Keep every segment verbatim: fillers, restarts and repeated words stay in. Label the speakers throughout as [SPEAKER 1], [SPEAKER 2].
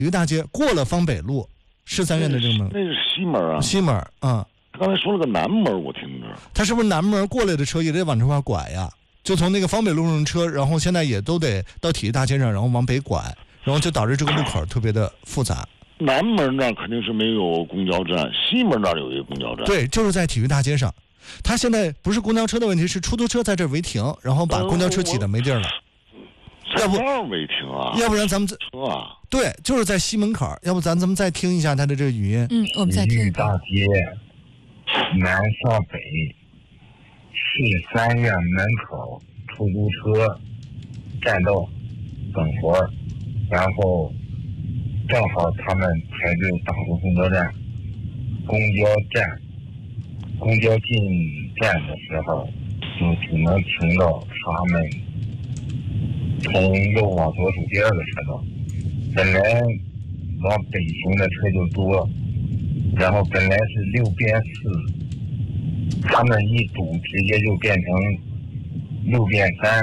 [SPEAKER 1] 体育大街过了方北路市三院的这个门，
[SPEAKER 2] 那是西门啊，
[SPEAKER 1] 西门啊。
[SPEAKER 2] 他刚才说了个南门，我听着。
[SPEAKER 1] 他是不是南门过来的车也得往这块拐呀？就从那个方北路上车，然后现在也都得到体育大街上，然后往北拐，然后就导致这个路口特别的复杂。
[SPEAKER 2] 南门那肯定是没有公交站，西门那有一个公交站。
[SPEAKER 1] 对，就是在体育大街上。他现在不是公交车的问题，是出租车在这儿违停，然后把公交车挤得没地儿了。
[SPEAKER 2] 要不违停啊？
[SPEAKER 1] 要不然咱们
[SPEAKER 2] 车啊？
[SPEAKER 1] 对，就是在西门口。要不咱咱们再听一下他的这个语音。
[SPEAKER 3] 嗯，我们再听。
[SPEAKER 4] 体育大街南向北市三院门口出租车占道等会儿，然后正好他们排队挡住公交站，公交站公交进站的时候就只能停到他们从右往左走第二个车道。本来往北行的车就多，然后本来是六边四，他们一堵直接就变成六边三，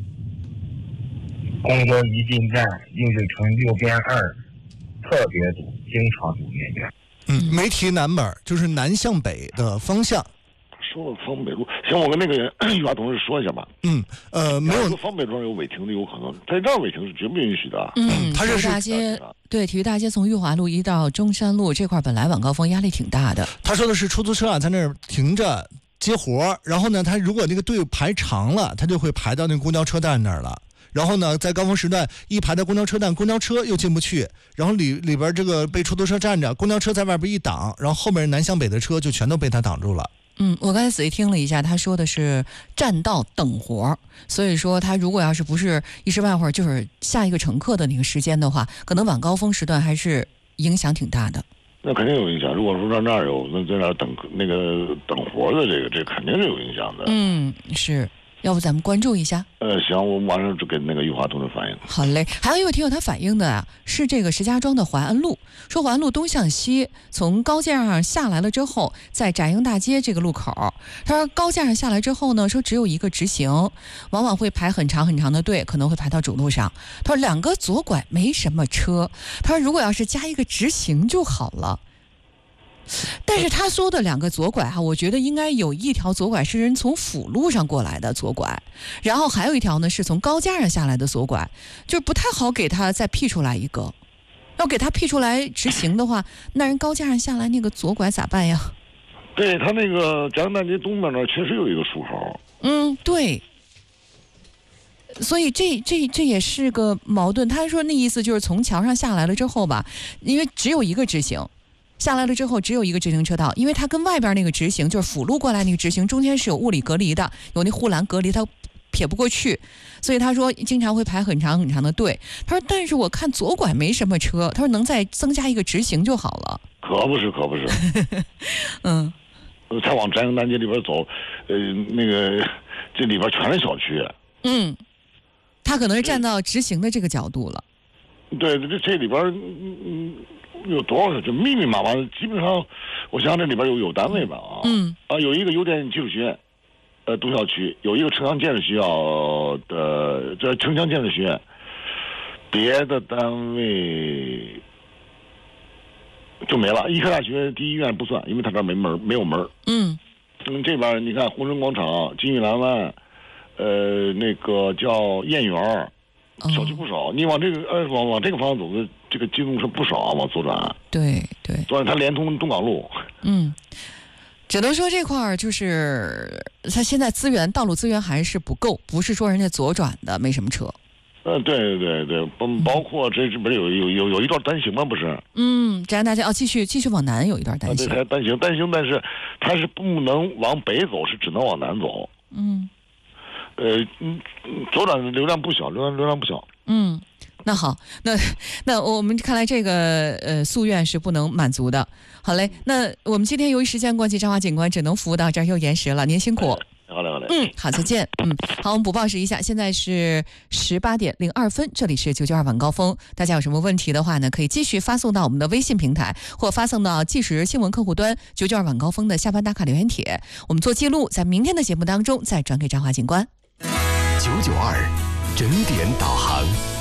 [SPEAKER 4] 公交一进站又就成六边二，特别堵，经常堵那边。
[SPEAKER 1] 嗯，没提南门，就是南向北的方向。
[SPEAKER 2] 说了方北路，行，我跟那个玉华同志说一下吧。
[SPEAKER 1] 嗯，呃，没有
[SPEAKER 2] 方北路上有违停的，有可能在这儿违停是绝不允许的。
[SPEAKER 3] 嗯，
[SPEAKER 1] 他这是
[SPEAKER 3] 体育大街，对，体育大街从裕华路一到中山路这块，本来晚高峰压力挺大的。
[SPEAKER 1] 他说的是出租车啊，在那儿停着接活，然后呢，他如果那个队排长了，他就会排到那个公交车站那儿了。然后呢，在高峰时段一排到公交车站，公交车又进不去，然后里里边这个被出租车占着，公交车在外边一挡，然后后面南向北的车就全都被他挡住了。
[SPEAKER 3] 嗯，我刚才仔细听了一下，他说的是占道等活，所以说他如果要是不是一时半会儿就是下一个乘客的那个时间的话，可能晚高峰时段还是影响挺大的。
[SPEAKER 2] 那肯定有影响。如果说在那儿有那在那儿等那个等活的这个，这肯定是有影响的。
[SPEAKER 3] 嗯，是。要不咱们关注一下？
[SPEAKER 2] 呃，行，我马上就给那个玉华同志反映。
[SPEAKER 3] 好嘞。还有一位听友他反映的啊，是这个石家庄的淮安路，说淮安路东向西从高架上下来了之后，在展英大街这个路口，他说高架上下来之后呢，说只有一个直行，往往会排很长很长的队，可能会排到主路上。他说两个左拐没什么车，他说如果要是加一个直行就好了。但是他说的两个左拐哈，我觉得应该有一条左拐是人从辅路上过来的左拐，然后还有一条呢是从高架上下来的左拐，就是不太好给他再辟出来一个。要给他辟出来直行的话，那人高架上下来那个左拐咋办呀？
[SPEAKER 2] 对，他那个展英大街东边那确实有一个出口。
[SPEAKER 3] 嗯，对。所以这这这也是个矛盾。他说那意思就是从桥上下来了之后吧，因为只有一个直行。下来了之后只有一个直行车道，因为它跟外边那个直行就是辅路过来那个直行中间是有物理隔离的，有那护栏隔离，它撇不过去，所以他说经常会排很长很长的队。他说但是我看左拐没什么车，他说能再增加一个直行就好了。
[SPEAKER 2] 可不是可不是
[SPEAKER 3] 嗯，
[SPEAKER 2] 再往展英大街里边走，呃那个这里边全是小区。
[SPEAKER 3] 嗯，他可能是站到直行的这个角度了。
[SPEAKER 2] 对，这这里边嗯嗯有多少就密密麻麻的，基本上我想这里边有有单位吧啊，
[SPEAKER 3] 嗯
[SPEAKER 2] 啊有一个邮电技术学院，呃东校区有一个城乡建设学校的这城乡建设学院，别的单位就没了。医科大学第一医院不算，因为他这儿没门没有门。
[SPEAKER 3] 嗯
[SPEAKER 2] 嗯，这边你看红城广场、金玉兰湾，呃那个叫燕园。小区不少，你往这个呃往往这个方向走的这个机动车不少啊，往左转。
[SPEAKER 3] 对对，
[SPEAKER 2] 左转它连通东港路。
[SPEAKER 3] 嗯，只能说这块儿就是它现在资源道路资源还是不够，不是说人家左转的没什么车。
[SPEAKER 2] 呃，对对对对，包包括这这不是有有有有一段单行吗？不是。
[SPEAKER 3] 嗯，展英大街哦，继续继续往南有一段单行。
[SPEAKER 2] 啊、对，它单行单行，但是它是不能往北走，是只能往南走。
[SPEAKER 3] 嗯。
[SPEAKER 2] 呃嗯，左转流量不小，流量流量不小。
[SPEAKER 3] 嗯，那好，那那我们看来这个呃夙愿是不能满足的。好嘞，那我们今天由于时间关系，张华警官只能服务到这儿，又延时了，您辛苦。
[SPEAKER 2] 好嘞好嘞。
[SPEAKER 3] 嗯，好，再见。嗯，好，我们补报时一下，现在是十八点零二分，这里是九九二晚高峰。大家有什么问题的话呢，可以继续发送到我们的微信平台，或发送到即时新闻客户端九九二晚高峰的下班打卡留言帖，我们做记录，在明天的节目当中再转给张华警官。
[SPEAKER 5] 九九二整点导航。